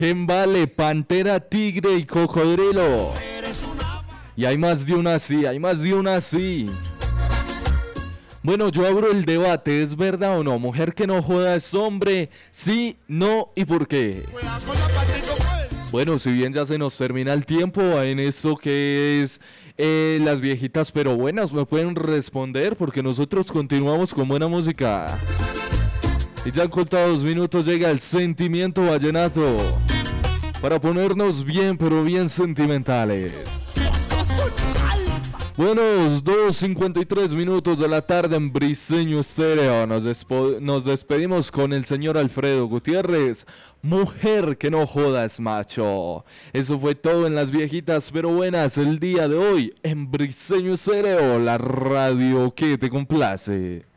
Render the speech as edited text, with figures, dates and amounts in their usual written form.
¿Quién vale? Pantera, tigre y cocodrilo. Y hay más de una sí, hay más de una sí. Bueno, yo abro el debate, ¿es verdad o no? Mujer que no joda es hombre, sí, no y por qué. Bueno, si bien ya se nos termina el tiempo en eso que es las viejitas pero buenas, me pueden responder porque nosotros continuamos con buena música. Y ya en contados minutos llega el sentimiento vallenato para ponernos bien pero bien sentimentales. Buenos 2:53 minutos de la tarde en Briseño Estéreo. Nos despedimos con el señor Alfredo Gutiérrez. Mujer que no jodas, macho. Eso fue todo en las viejitas pero buenas el día de hoy en Briseño Estéreo, la radio que te complace.